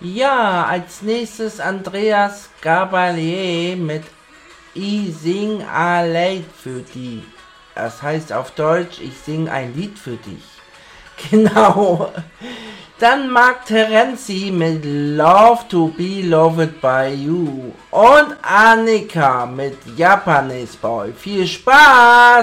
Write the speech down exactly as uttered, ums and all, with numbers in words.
Ja, als nächstes Andreas Gabalier mit Ich sing a Lied für dich. Das heißt auf Deutsch, ich sing ein Lied für dich. Genau. Dann Mark Terenzi mit Love to be loved by you. Und Annika mit Japanese Boy. Viel Spaß!